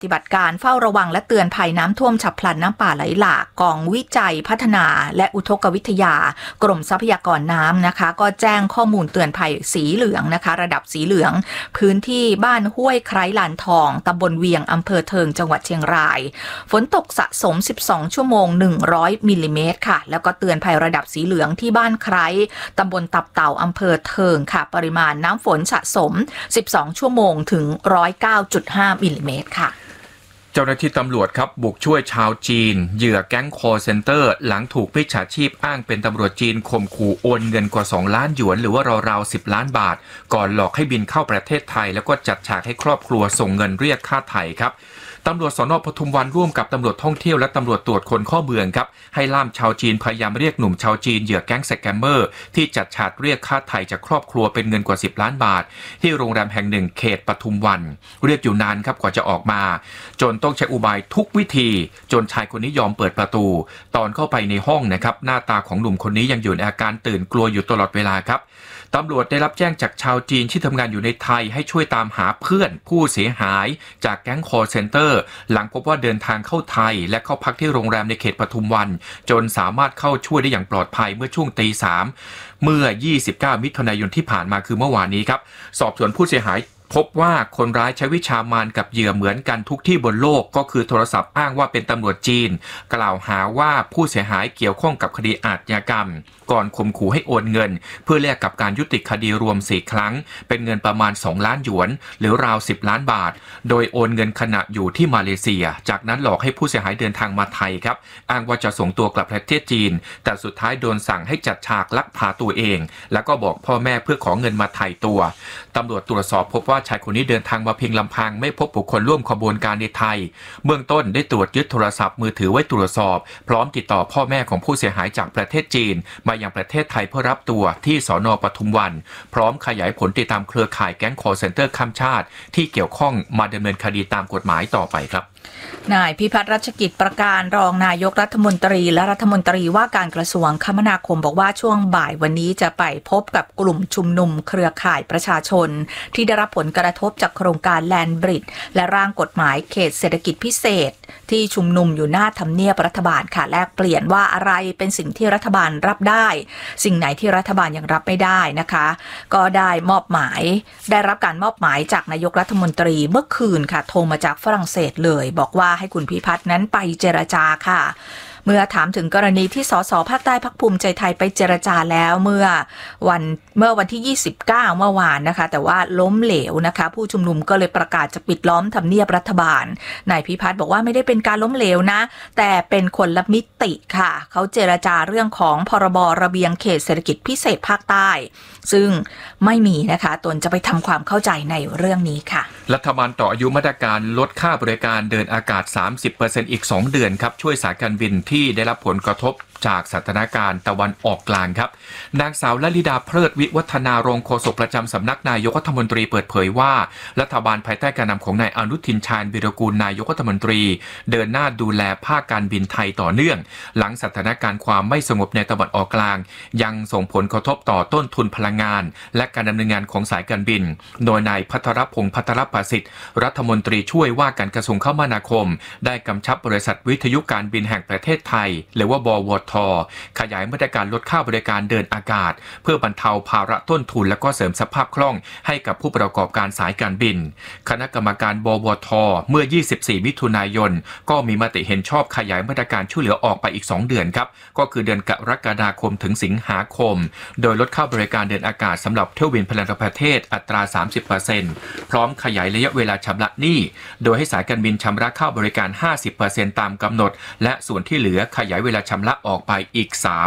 ปฏิบัติการเฝ้าระวังและเตือนภัยน้ำท่วมฉับพลันน้ำป่าไหลหลากกองวิจัยพัฒนาและอุทกวิทยากรมทรัพยากรน้ำนะคะก็แจ้งข้อมูลเตือนภัยสีเหลืองนะคะระดับสีเหลืองพื้นที่บ้านห้วยไคร้ลานทองตำบลเวียงอำเภอเทิงจังหวัดเชียงรายฝนตกสะสม12ชั่วโมง100มิลลิเมตรค่ะแล้วก็เตือนภัยระดับสีเหลืองที่บ้านไคร้ตำบลตับเต่าอำเภอเทิงค่ะปริมาณน้ำฝนสะสม12ชั่วโมงถึง109.5มิลลิเมตรค่ะเจ้าหน้าที่ตำรวจครับบุกช่วยชาวจีนเหยื่อแก๊งคอลเซ็นเตอร์หลังถูกมิจฉาชีพอ้างเป็นตำรวจจีนข่มขู่โอนเงินกว่า2ล้านหยวนหรือว่าราวๆ10ล้านบาทก่อนหลอกให้บินเข้าประเทศไทยแล้วก็จัดฉากให้ครอบครัวส่งเงินเรียกค่าไถ่ครับตำรวจสน.ปทุมวันร่วมกับตำรวจท่องเที่ยวและตำรวจตรวจคนเข้าเมืองครับให้ล่ามชาวจีนพยายามเรียกหนุ่มชาวจีนเหยื่อแก๊งสแกมเมอร์ที่จัดฉากเรียกค่าไถ่จากครอบครัวเป็นเงินกว่า10ล้านบาทที่โรงแรมแห่งหนึ่งเขตปทุมวันเรียกอยู่นานครับกว่าจะออกมาจนต้องใช้อุบายทุกวิธีจนชายคนนี้ยอมเปิดประตูตอนเข้าไปในห้องนะครับหน้าตาของหนุ่มคนนี้ยังอยู่ในอาการตื่นกลัวอยู่ตลอดเวลาครับตำรวจได้รับแจ้งจากชาวจีนที่ทำงานอยู่ในไทยให้ช่วยตามหาเพื่อนผู้เสียหายจากแก๊งคอลเซ็นเตอร์หลังพบว่าเดินทางเข้าไทยและเข้าพักที่โรงแรมในเขตปทุมวันจนสามารถเข้าช่วยได้อย่างปลอดภัยเมื่อช่วงตี 3เมื่อ29มิถุนายนที่ผ่านมาคือเมื่อวานนี้ครับสอบสวนผู้เสียหายพบว่าคนร้ายใช้วิชามารกับเหยื่อเหมือนกันทุกที่บนโลกก็คือโทรศัพท์อ้างว่าเป็นตำรวจจีนกล่าวหาว่าผู้เสียหายเกี่ยวข้องกับคดีอาชญากรรมก่อนข่มขู่ให้โอนเงินเพื่อแลกกับการยุติคดีรวม4ครั้งเป็นเงินประมาณ2ล้านหยวนหรือราว10ล้านบาทโดยโอนเงินขณะอยู่ที่มาเลเซียจากนั้นหลอกให้ผู้เสียหายเดินทางมาไทยครับอ้างว่าจะส่งตัวกลับประเทศจีนแต่สุดท้ายโดนสั่งให้จัดฉากลักพาตัวเองแล้วก็บอกพ่อแม่เพื่อขอเงินมาไถ่ตัวตำรวจตรวจสอบพบว่าชายคนนี้เดินทางมาเพียงลำพังไม่พบบุคคลร่วมขบวนการในไทยเบื้องต้นได้ตรวจยึดโทรศัพท์มือถือไว้ตรวจสอบพร้อมติดต่อพ่อแม่ของผู้เสียหายจากประเทศจีนมายังประเทศไทยเพื่อรับตัวที่สน.ปทุมวันพร้อมขยายผลติดตามเครือข่ายแก๊งคอลเซ็นเตอร์ข้ามชาติที่เกี่ยวข้องมาดำเนินคดีตามกฎหมายต่อไปครับนายพิพัฒน์รัชกิจประการรองนายกรัฐมนตรีและรัฐมนตรีว่าการกระทรวงคมนาคมบอกว่าช่วงบ่ายวันนี้จะไปพบกับกลุ่มชุมนุมเครือข่ายประชาชนที่ได้รับผลกระทบจากโครงการแลนด์บริดจ์และร่างกฎหมายเขตเศรษฐกิจพิเศษที่ชุมนุมอยู่หน้าทำเนียบรัฐบาลค่ะแลกเปลี่ยนว่าอะไรเป็นสิ่งที่รัฐบาลรับได้สิ่งไหนที่รัฐบาลยังรับไม่ได้นะคะก็ได้รับการมอบหมายจากนายกรัฐมนตรีเมื่อคืนค่ะโทรมาจากฝรั่งเศสเลยบอกว่าให้คุณพิพัฒน์นั้นไปเจรจาค่ะเมื่อถามถึงกรณีที่สสภาคใต้พรรคภูมิใจไทยไปเจรจาแล้วเมื่อวันที่29เมื่อวานนะคะแต่ว่าล้มเหลวนะคะผู้ชุมนุมก็เลยประกาศจะปิดล้อมทำเนียบรัฐบาลนายพิพัฒน์บอกว่าไม่ได้เป็นการล้มเหลวนะแต่เป็นคนละมิติค่ะเขาเจรจาเรื่องของพรบระเบียงเขตเศรษฐกิจพิเศษภาคใต้ซึ่งไม่มีนะคะตนจะไปทำความเข้าใจในเรื่องนี้ค่ะรัฐบาลต่ออายุมาตรการลดค่าบริการเดินอากาศ 30% อีก2เดือนครับช่วยสายการบินที่ได้รับผลกระทบจากสถานการณ์ตะวันออกกลางครับนางสาวลลิดาเพลิดวิวัฒนารองโฆษกประจำสำนักนายกรัฐมนตรีเปิดเผยว่ารัฐบาลภายใต้การนำของนายอนุทินชาญวีรกูลนายกรัฐมนตรีเดินหน้าดูแลภาคการบินไทยต่อเนื่องหลังสถานการณ์ความไม่สงบในตะวันออกกลางยังส่งผลกระทบต่อต้นทุนพลังงานและการดำเนินงานของสายการบินโดยนายภัทรพงษ์ภัทรประสิทธิ์รัฐมนตรีช่วยว่าการกระทรวงคมนาคมได้กำชับบริษัทวิทยุการบินแห่งประเทศไทยหรือว่าบวท.ขยายมาตรการลดค่าบริการเดินอากาศเพื่อบรรเทาภาระต้นทุนและก็เสริมสภาพคล่องให้กับผู้ประกอบการสายการบินคณะกรรมการบวท.เมื่อ24มิถุนายนก็มีมติเห็นชอบขยายมาตรการช่วยเหลือออกไปอีก2เดือนครับก็คือเดือนกรกฎาคมถึงสิงหาคมโดยลดค่าบริการเดินอากาศสำหรับเที่ยวบินภายในประเทศอัตรา 30% พร้อมขยายระยะเวลาชำระหนี้โดยให้สายการบินชำระค่าบริการ 50% ตามกำหนดและส่วนที่เหลือขยายเวลาชำระออกไปอีก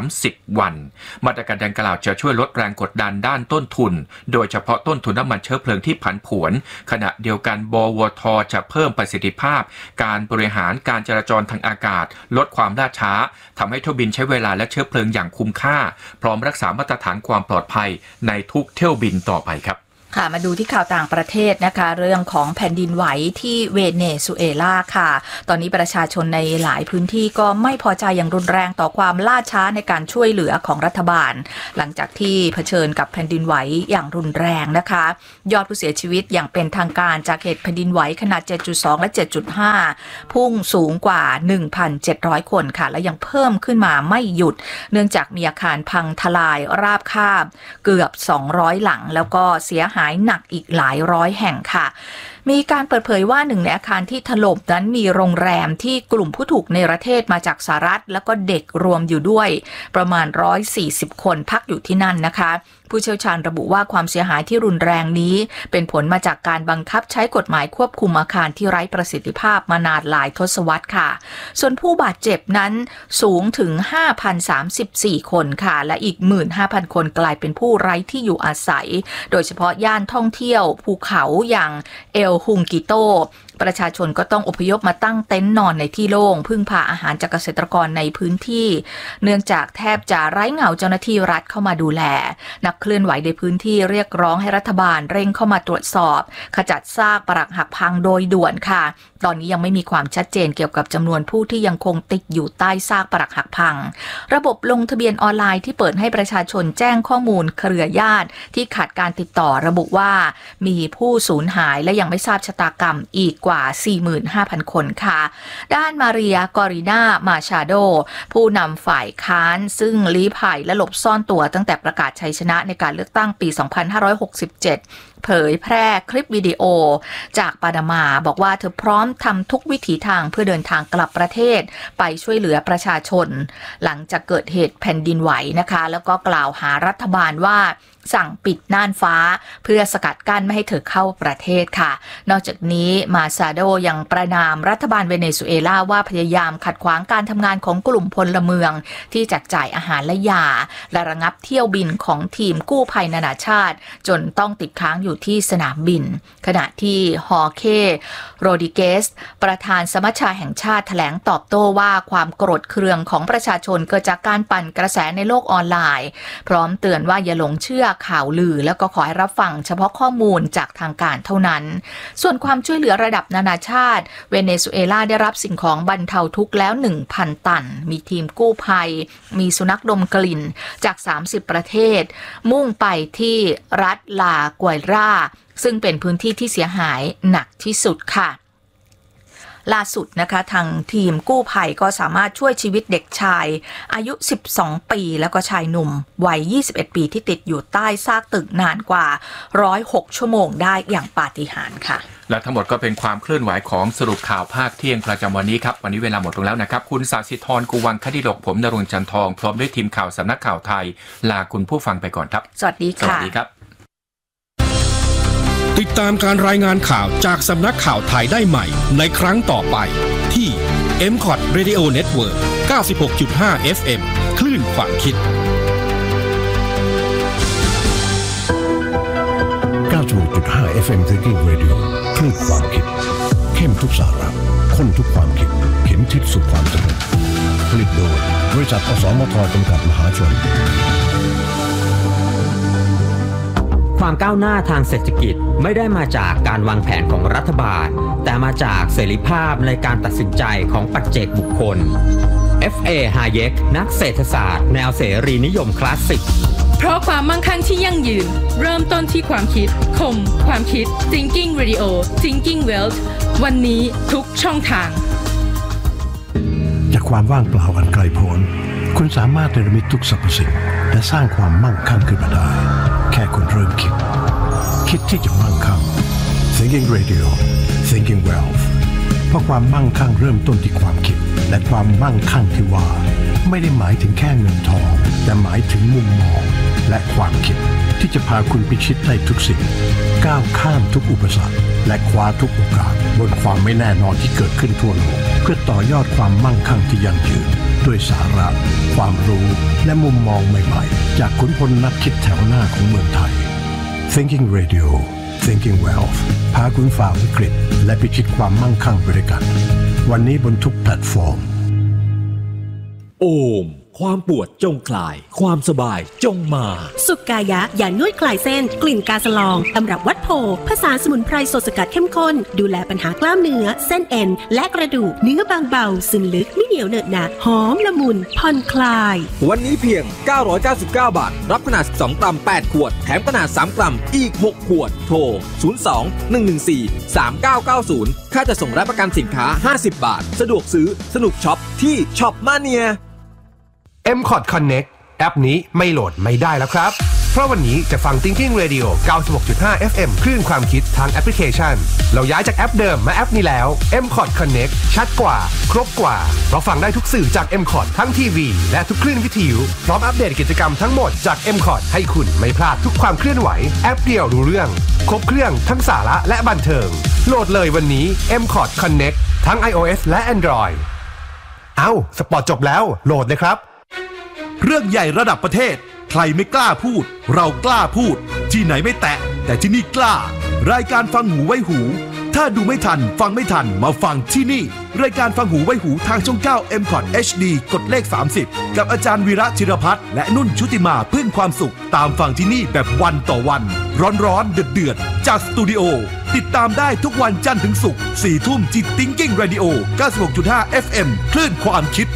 30 วันมาตรการดังกล่าวจะช่วยลดแรงกดดันด้านต้นทุนโดยเฉพาะต้นทุนน้ำมันเชื้อเพลิงที่ผันผวนขณะเดียวกันบวท.จะเพิ่มประสิทธิภาพการบริหารการจราจรทางอากาศลดความล่าช้าทำให้เที่ยวบินใช้เวลาและเชื้อเพลิงอย่างคุ้มค่าพร้อมรักษามาตรฐานความปลอดภัยในทุกเที่ยวบินต่อไปครับค่ะมาดูที่ข่าวต่างประเทศนะคะเรื่องของแผ่นดินไหวที่เวเนซุเอลาค่ะตอนนี้ประชาชนในหลายพื้นที่ก็ไม่พอใจอย่างรุนแรงต่อความล่าช้าในการช่วยเหลือของรัฐบาลหลังจากที่เผชิญกับแผ่นดินไหวอย่างรุนแรงนะคะยอดผู้เสียชีวิตอย่างเป็นทางการจากเหตุแผ่นดินไหวขนาด 7.2 และ 7.5 พุ่งสูงกว่า 1,700 คนค่ะและยังเพิ่มขึ้นมาไม่หยุดเนื่องจากมีอาคารพังทลายราบคาบเกือบ200หลังแล้วก็เสียหายหนักอีกหลายร้อยแห่งค่ะมีการเปิดเผยว่าหนึ่งในอาคารที่ถล่มนั้นมีโรงแรมที่กลุ่มผู้ถูกเนรเทศมาจากสหรัฐแล้วก็เด็กรวมอยู่ด้วยประมาณ140คนพักอยู่ที่นั่นนะคะผู้เชี่ยวชาญระบุว่าความเสียหายที่รุนแรงนี้เป็นผลมาจากการบังคับใช้กฎหมายควบคุมอาคารที่ไร้ประสิทธิภาพมานานหลายทศวรรษค่ะส่วนผู้บาดเจ็บนั้นสูงถึง 5,034 คนค่ะและอีก 15,000 คนกลายเป็นผู้ไร้ที่อยู่อาศัยโดยเฉพาะย่านท่องเที่ยวภูเขาอย่างเอลฮุงกิโตประชาชนก็ต้องอพยพมาตั้งเต็นท์นอนในที่โล่งพึ่งพาอาหารจากเกษตรกรในพื้นที่เนื่องจากแทบจะไร้เงาเจ้าหน้าที่รัฐเข้ามาดูแลนักเคลื่อนไหวในพื้นที่เรียกร้องให้รัฐบาลเร่งเข้ามาตรวจสอบขจัดซากปรักหักพังโดยด่วนค่ะตอนนี้ยังไม่มีความชัดเจนเกี่ยวกับจำนวนผู้ที่ยังคงติดอยู่ใต้ซากปรักหักพังระบบลงทะเบียนออนไลน์ที่เปิดให้ประชาชนแจ้งข้อมูลเครือญาติที่ขาดการติดต่อระบุว่ามีผู้สูญหายและยังไม่ทราบชะตากรรมอีกกว่า 45,000 คนค่ะด้านมาเรียกอริน่ามาชาโดผู้นำฝ่ายค้านซึ่งลี้ภัยและหลบซ่อนตัวตั้งแต่ประกาศชัยชนะในการเลือกตั้งปี 2567 เผยแพร่คลิปวิดีโอจากปานามาบอกว่าเธอพร้อมทำทุกวิถีทางเพื่อเดินทางกลับประเทศไปช่วยเหลือประชาชนหลังจากเกิดเหตุแผ่นดินไหวนะคะแล้วก็กล่าวหารัฐบาลว่าสั่งปิดน่านฟ้าเพื่อสกัดกั้นไม่ให้เธอเข้าประเทศค่ะนอกจากนี้มาซาโดยังประณามรัฐบาลเวเนซุเอลาว่าพยายามขัดขวางการทำงานของกลุ่มพลเมืองที่แจกจ่ายอาหารและยาและระงับเที่ยวบินของทีมกู้ภัยนานาชาติจนต้องติดค้างอยู่ที่สนามบินขณะที่ฮอร์เคโรดิเกสประธานสมัชชาแห่งชาติแถลงตอบโต้ว่าความโกรธเคืองของประชาชนเกิดจากการปั่นกระแสในโลกออนไลน์พร้อมเตือนว่าอย่าหลงเชื่อข่าวลือแล้วก็ขอให้รับฟังเฉพาะข้อมูลจากทางการเท่านั้นส่วนความช่วยเหลือระดับนานาชาติเวเนซุเอลาได้รับสิ่งของบรรเทาทุกข์แล้ว 1,000 ตันมีทีมกู้ภัยมีสุนัขดมกลิ่นจาก30ประเทศมุ่งไปที่รัฐลากวยราซึ่งเป็นพื้นที่ที่เสียหายหนักที่สุดค่ะล่าสุดนะคะทางทีมกู้ภัยก็สามารถช่วยชีวิตเด็กชายอายุ12ปีแล้วก็ชายหนุ่มวัย21ปีที่ติดอยู่ใต้ซากตึกนานกว่า106ชั่วโมงได้อย่างปาฏิหาริย์ค่ะและทั้งหมดก็เป็นความเคลื่อนไหวของสรุปข่าวภาคเที่ยงประจำวันนี้ครับวันนี้เวลาหมดลงแล้วนะครับคุณศศิธรกุวังคดิโลกผมณรงค์จันทองพร้อมด้วยทีมข่าวสำนักข่าวไทยลาคุณผู้ฟังไปก่อนครับสวัสดีค่ะสวัสดีครับติดตามการรายงานข่าวจากสำนักข่าวไทยได้ใหม่ในครั้งต่อไปที่ MCOT Radio Network 96.5 FM คลื่นความคิด 96.5 FM Thinking Radio คลื่นความคิดเข้มทุกสาระข้นทุกความคิดเข็มทิศสู่ความสงบผลิตโดยบริษัทอสมทจำกัดมหาชนความก้าวหน้าทางเศรษฐกิจไม่ได้มาจากการวางแผนของรัฐบาลแต่มาจากเสรีภาพในการตัดสินใจของปัจเจกบุคคล F.A. Hayek นักเศรษฐศาสตร์แนวเสรีนิยมคลาสสิกเพราะความมั่งคั่งที่ยั่งยืนเริ่มต้นที่ความคิดคมความคิด Thinking Radio Thinking Wealth วันนี้ทุกช่องทางจากความว่างเปล่าอันไกลโพ้นคุณสามารถเนรมิตทุกสรรพสิ่งและสร้างความมั่งคั่งขึ้นมาได้แค่คุณเริ่มคิดที่จะมั่งคั่ง Thinking Radio Thinking Wealth เพราะความมั่งคั่งเริ่มต้นที่ความคิดและความมั่งคั่งที่ว่าไม่ได้หมายถึงแค่เงินทองแต่หมายถึงมุมมองและความคิดที่จะพาคุณพิชิตได้ทุกสิ่งก้าวข้ามทุกอุปสรรคและคว้าทุกโอกาสบนความไม่แน่นอนที่เกิดขึ้นทั่วโลกเพื่อต่อยอดความมั่งคั่งที่ยั่งยืนด้วยสาระความรู้และมุมมองใหม่ๆจากขุนพลนักคิดแถวหน้าของเมืองไทย Thinking Radio Thinking Wealth พาคุณฝ่าวิกฤตและพิชิตความมั่งคั่งไปด้วยกันวันนี้บนทุกแพลตฟอร์มโอมความปวดจงคลายความสบายจงมาสุขกายะยานวดคลายเส้นกลิ่นกาสลองตำรับวัดโพผสานสมุนไพรสดสกัดเข้มข้นดูแลปัญหากล้ามเนื้อเส้นเอ็นและกระดูกเนื้อบางเบาซึมลึกไม่เหนียวเหนอะหนะหอมละมุนผ่อนคลายวันนี้เพียง999 บาทรับขนาด12กรัม8ขวดแถมขนาด3กรัมอีก6ขวดโทร02-114-3990ค่าจะส่งและประกันสินค้า50 บาทสะดวกซื้อสนุกช็อปที่ช็อปมาเนีย MCOT Connect แอปนี้ไม่โหลดไม่ได้แล้วครับเพราะวันนี้จะฟัง Thinking Radio 96.5 FM คลื่นความคิดทางแอปพลิเคชันเราย้ายจากแอปเดิมมาแอปนี้แล้ว MCOT Connect ชัดกว่าครบกว่าเพราะฟังได้ทุกสื่อจาก MCOT ทั้งทีวีและทุกคลื่นวิทยุพร้อมอัปเดตกิจกรรมทั้งหมดจาก MCOT ให้คุณไม่พลาดทุกความเคลื่อนไหวแอปเดียวรู้เรื่องครบเครื่องทั้งสาระและบันเทิงโหลดเลยวันนี้ MCOT Connect ทั้ง iOS และ Android สปอร์ตจบแล้วโหลดเลยครับเรื่องใหญ่ระดับประเทศใครไม่กล้าพูดเรากล้าพูดที่ไหนไม่แตะแต่ที่นี่กล้ารายการฟังหูไว้หูถ้าดูไม่ทันฟังไม่ทันมาฟังที่นี่รายการฟังหูไว้หูทางช่อง 9 MCOT HD กดเลข30กับอาจารย์วีระจิรพัฒน์และนุ่นชุติมาพึ่งความสุขตามฟังที่นี่แบบวันต่อวันร้อนๆเดือดๆจากสตูดิโอติดตามได้ทุกวันจันทร์ถึงศุกร์ 4 ทุ่มที่ Thinking Radio 96.5 FM คลื่นความคิด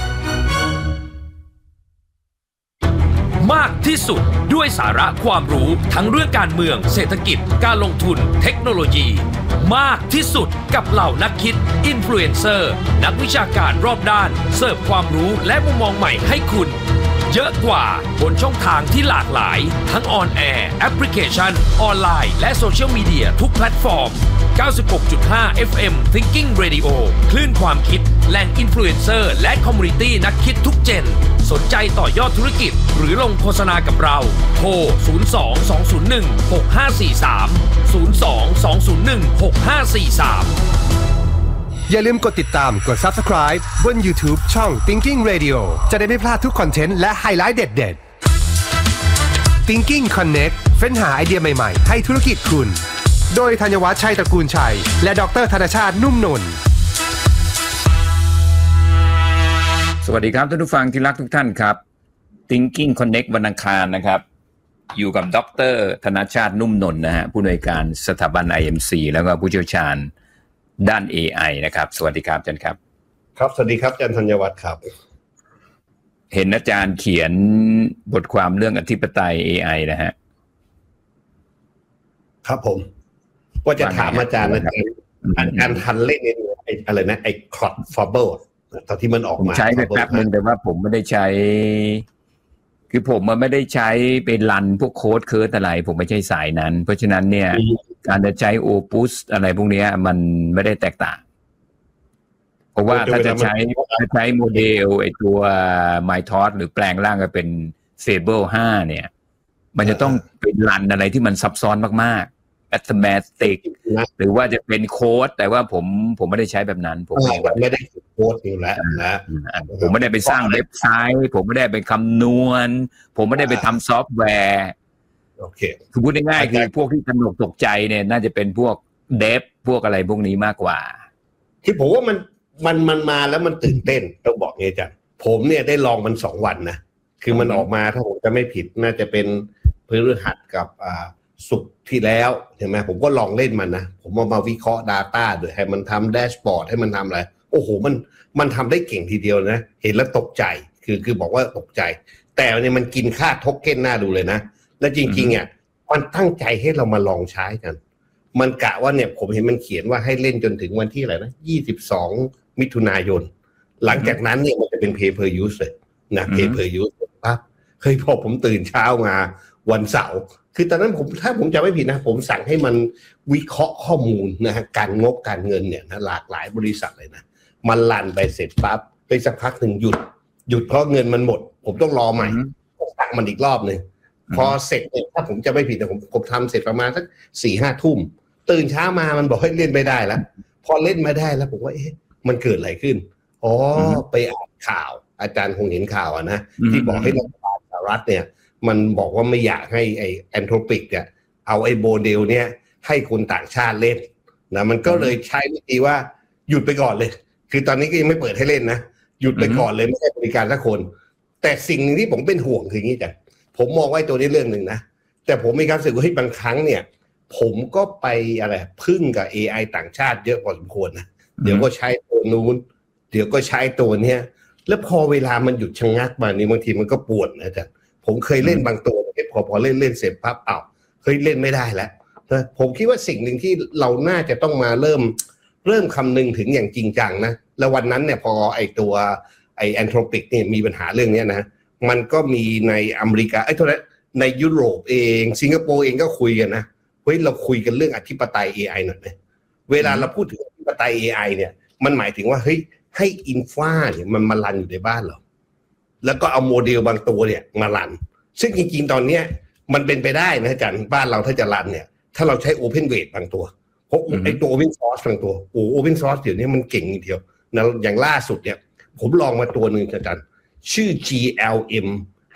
มากที่สุดด้วยสาระความรู้ทั้งเรื่องการเมืองเศรษฐกิจการลงทุนเทคโนโลยีมากที่สุดกับเหล่านักคิดอินฟลูเอนเซอร์นักวิชาการรอบด้านเสิร์ฟความรู้และมุมมองใหม่ให้คุณเยอะกว่าบนช่องทางที่หลากหลายทั้งออนแอร์แอปพลิเคชันออนไลน์และโซเชียลมีเดียทุกแพลตฟอร์ม 96.5 FM Thinking Radio คลื่นความคิดแหล่งอินฟลูเอนเซอร์และคอมมูนิตี้นักคิดทุกเจนสนใจต่อยอดธุรกิจหรือลงโฆษณากับเราโทร 02-201-6543 02-201-6543 อย่าลืมกดติดตามกด Subscribe บน YouTube ช่อง Thinking Radio จะได้ไม่พลาดทุกคอนเทนต์และไฮไลท์เด็ดๆ Thinking Connect เฟ้นหาไอเดียใหม่ๆให้ธุรกิจคุณโดยธัญวัฒน์ชัยตระกูลชัยและดร.ธนชาตินุ่มนนท์สวัสดีครับท่านผู้ฟังที่รักทุกท่านครับ Thinking Connect วันอังคารนะครับอยู่กับดร.ธนชาตินุ่มนนท์นะฮะผู้อำนวยการสถาบัน IMC แล้วก็ผู้เชี่ยวชาญด้าน AI นะครับสวัสดีครับอาจารย์ครับครับสวัสดีครับอาจารย์ธัญวัฒน์ครับเห็นอาจารย์เขียนบทความเรื่องอธิปไตย AI นะฮะครับผมว่าจะถามอาจารย์การทันเล่นอะไรนะไอ้คลอดฟอร์เบิลตอนที่มันออกมาใช้ไปแป๊บนึงแต่ว่าผมไม่ได้ใช้คือผมมันไม่ได้ใช้ไปรันพวกโค้ดเคิร์ดอะไรผมไม่ใช่สายนั้นเพราะฉะนั้นเนี่ยการจะใช้โอปุสอะไรพวกนี้มันไม่ได้แตกต่างเพราะว่าถ้าจะใช้โมเดลไอ้ตัว MyTorch หรือแปลงร่างก็เป็น Fable 5เนี่ยมันจะต้องเป็นรันอะไรที่มันซับซ้อนมากๆ Arithmetic หรือว่าจะเป็นโค้ดแต่ว่าผมไม่ได้ใช้แบบนั้นผมไม่ได้โค้ดอยู่แล้วนะผมไม่ได้ไปสร้างเว็บไซต์ผมไม่ได้ไปคำนวณผมไม่ได้ไปทำซอฟต์แวร์โอเคคือพูดง่ายๆคือพวกที่สนุกตกใจเนี่ยน่าจะเป็นพวกเดฟพวกอะไรพวกนี้มากกว่าที่ผมว่ามันมาแล้วมันตื่นเต้นต้องบอกงี้จ้ะผมเนี่ยได้ลองมัน2วันนะคือมันออกมาถ้าผมจะไม่ผิดน่าจะเป็นพฤหัสกับศุกร์ที่แล้วใช่ไหมผมก็ลองเล่นมันนะผมมาวิเคราะห์ Data ด้วยให้มันทำแดชบอร์ดให้มันทำอะไรโอ้โหมันทำได้เก่งทีเดียวนะเห็นแล้วตกใจคือบอกว่าตกใจแต่เนี่ยมันกินค่าโทเค็นหน้าดูเลยนะและจริงๆเนี่ยมันตั้งใจให้เรามาลองใช้กันมันกะว่าเนี่ยผมเห็นมันเขียนว่าให้เล่นจนถึงวันที่อะไรนะ22มิถุนายนหลังจากนั้นเนี่ยมันจะเป็น pay per use เลยนะ pay per use ปั๊บเฮ้ยพอผมตื่นเช้ามาวันเสาร์คือตอนนั้นถ้าผมจำไม่ผิดนะผมสั่งให้มันวิเคราะห์ข้อมูลนะฮะการงบการเงินเนี่ยนะหลากหลายบริษัทเลยนะมันรันไปเสร็จปั๊บไปสักพักหนึ่งหยุดเพราะเงินมันหมดผมต้องรอใหม่สั่งมันอีกรอบนึงพอเสร็จเนี่ยถ้าผมจะไม่ผิดแต่ผมทำเสร็จประมาณสัก 4-5 ทุ่มตื่นเช้ามามันบอกให้เล่นไม่ได้แล้วพอเล่นไม่ได้แล้วผมว่ามันเกิดอะไรขึ้นอ๋อไปอ่านข่าวอาจารย์คงเห็นข่าวนะที่บอกให้รัฐบาลสหรัฐเนี่ยมันบอกว่าไม่อยากให้ไอ้แอนโทรปิกเนี่ยเอาไอ้โมเดลเนี่ยให้คนต่างชาติเล่นนะมันก็เลยใช้วิธีว่าหยุดไปก่อนเลยคือตอนนี้ก็ยังไม่เปิดให้เล่นนะหยุดไปก่อนเลยไม่ให้บริการสักคนแต่สิ่งนึงที่ผมเป็นห่วงคืออย่างนี้จ้ะผมมองไว้ตัวนี้เรื่องหนึ่งนะแต่ผมมีความรู้สึกว่าบางครั้งเนี่ยผมก็ไปอะไรพึ่งกับ AI ต่างชาติเยอะพอสมควรนะเดี๋ยวก็ใช้ตัวนู้นเดี๋ยวก็ใช้ตัวเนี้ยแล้วพอเวลามันหยุดชะงักมานี่บางทีมันก็ปวดนะจ๊ะผมเคยเล่นบางตัวพอเล่นเสร็จปั๊บเฮ้ยเล่นไม่ได้แล้วนะผมคิดว่าสิ่งหนึ่งที่เราน่าจะต้องมาเริ่มคำนึงถึงอย่างจริงจังนะแล้ววันนั้นเนี่ยพอตัวแอนโทรปิกเนี่ยมีปัญหาเรื่องนี้นะมันก็มีในอเมริกาเท่านั้นในยุโรปเองสิงคโปร์เองก็คุยกันนะเฮ้ยเราคุยกันเรื่องอธิปไตย AI หน่อยไหมเวลาเราพูดถึงอธิปไตย AI เนี่ยมันหมายถึงว่าเฮ้ยให้อินฟาเนี่ยมันมารันอยู่ในบ้านเราแล้วก็เอาโมเดลบางตัวเนี่ยมารันซึ่งจริงๆตอนเนี้ยมันเป็นไปได้นะอาจารย์บ้านเราถ้าจะรันเนี่ยถ้าเราใช้ Open Weight บางตัวเพราะไอ้ตัว Open Source บางตัวOpen Source เดี๋ยวนี้มันเก่งทีเดียวนะอย่างล่าสุดเนี่ยผมลองมาตัวนึงอาจารย์ชื่อ GLM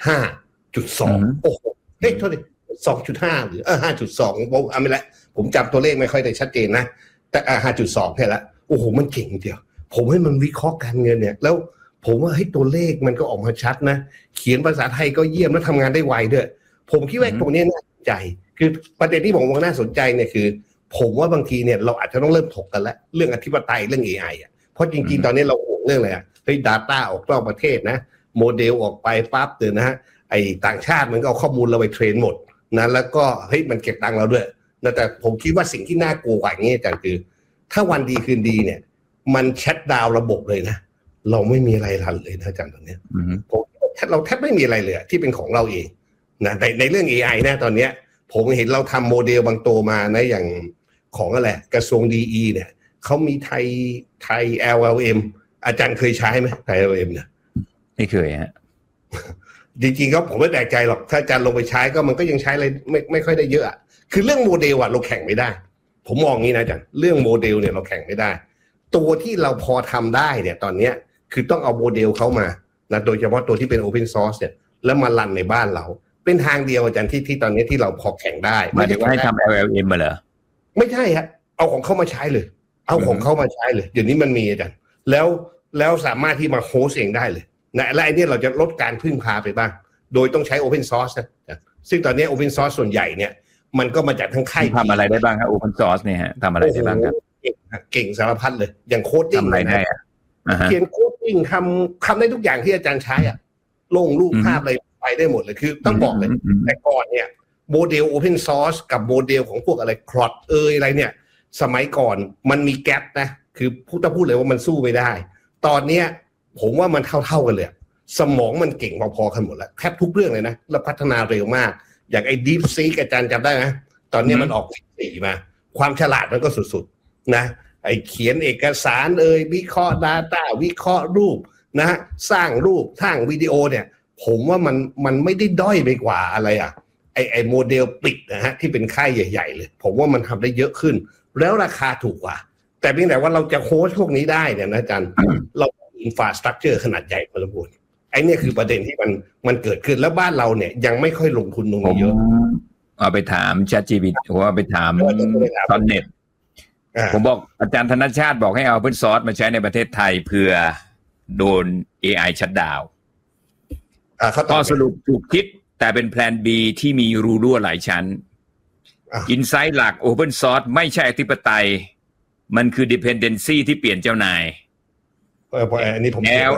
5.2 โอ้โหเฮ้ยโทษดิ 2.5 หรือ5.2 ผมไม่ละผมจำตัวเลขไม่ค่อยได้ชัดเจนนะแต่5.2 แค่ละโอ้โหมันเก่งทีเดียวผมให้มันวิเคราะห์การเงินเนี่ยแล้วผมว่าให้ตัวเลขมันก็ออกมาชัดนะเขียนภาษาไทยก็เยี่ยมแล้วทำงานได้ไวด้วยผมคิดว่าตรงนี้น่าสนใจคือประเด็นที่ผมว่าน่าสนใจเนี่ยคือผมว่าบางทีเนี่ยเราอาจจะต้องเริ่มถกกันแล้วเรื่องอธิปไตยเรื่อง AI อ่ะเพราะจริงๆตอนนี้เราห่วงเรื่องอะไรอ่ะเฮ้ย data ออกนอกประเทศนะโมเดลออกไปปั๊บเดี๋ยวนะฮะไอ้ต่างชาติมันก็เอาข้อมูลเราไปเทรนหมดนะแล้วก็เฮ้ยมันเก็บตังค์เราด้วยนะแต่ผมคิดว่าสิ่งที่น่ากลัวกว่านี้อาจารย์คือถ้าวันดีคืนดีเนี่ยมันแชทดาวระบบเลยนะเราไม่มีอะไรรันเลยนะอาจารย์ตอนนี้เราแทบไม่มีอะไรเลยที่เป็นของเราเองนะในเรื่อง AI นะตอนนี้ผมเห็นเราทำโมเดลบางตัวมานะอย่างของอะไรกระทรวงดีเนี่ยเขามีไทย LLM อาจารย์เคยใช้ไหมไทย LLM เนี่ยไม่เคยฮะจริงๆก็ผมไม่แปลกใจหรอกถ้าอาจารย์ลงไปใช้ก็มันก็ยังใช้อะไรไม่ค่อยได้เยอะคือเรื่องโมเดลเราแข่งไม่ได้ผมมองงี้นะอาจารย์เรื่องโมเดลเนี่ยเราแข่งไม่ได้ตัวที่เราพอทำได้เนี่ยตอนนี้คือต้องเอาโมเดลเขามานะโดยเฉพาะตัวที่เป็น Open Source เนี่ยแล้วมารันในบ้านเราเป็นทางเดียวอาจารย์ที่ตอนนี้ที่เราพอแข่งได้ไม่ได้ให้ทำ LLM มาเหรอไม่ใช่ฮะเอาของเขามาใช้เลยเอาของเขามาใช้เลยเดี๋ยวนี้มันมีอาจารย์แล้วสามารถที่มาโฮสต์เองได้เลยนะและไอ้นี่เราจะลดการพึ่งพาไปบ้างโดยต้องใช้ Open Source นะซึ่งตอนนี้ Open Source ส่วนใหญ่เนี่ยมันก็มาจากทั้งค่ายทำอะไรได้บ้างครับ Open Source เนี่ยฮะทำอะไรได้บ้างครับเก่งสารพัดเลยอย่างโคดดิ้งอะไรได้เขียนโคดดิ้งทำได้ทุกอย่างที่อาจารย์ใช้อ่ะลงรูปภาพอะไรไปได้หมดเลยคือต้องบอกเลยแต่ก่อนเนี่ยโมเดล Open Source กับโมเดลของพวกอะไรคลอดอะไรเนี่ยสมัยก่อนมันมีแกปนะคือพูดเลยว่ามันสู้ไม่ได้ตอนเนี้ยผมว่ามันเท่ากันเลยสมองมันเก่งพอๆกันหมดแล้วแทบทุกเรื่องเลยนะแล้วพัฒนาเร็วมากอย่างไอ้ DeepSeek อาจารย์จำได้ไหมตอนนี้มันออก4มาความฉลาดมันก็สุดๆนะไอ้เขียนเอกสารวิเคราะห์ Data วิเคราะห์รูปนะสร้างรูปสร้างวิดีโอเนี่ยผมว่ามันไม่ได้ด้อยไปกว่าอะไรไอ้โมเดลปิดนะฮะที่เป็นค่ายใหญ่ๆเลยผมว่ามันทำได้เยอะขึ้นแล้วราคาถูกกว่าแต่เพียงแต่ว่าเราจะโค้ชพวกนี้ได้เนี่ยนะอาจารย์เราอินฟราสตรัคเจอร์ขนาดใหญ่พอสมควรไอ้นี่คือประเด็นที่มันเกิดขึ้นแล้วบ้านเราเนี่ยยังไม่ค่อยลงทุนตรงนี้เยอะเอาไปถาม ChatGPT ว่าไปถามตอนเน็ตผมบอกอาจารย์ธนชาติบอกให้เอา Open Source มาใช้ในประเทศไทยเพื่อโดน AI ชัตดาวน์ก็สรุปถูกคิดแต่เป็นแพลน B ที่มีรูรั่วหลายชั้นอินไซต์หลัก Open Source ไม่ใช่อธิปไตยมันคือ dependency ที่เปลี่ยนเจ้านายอันนี้ผม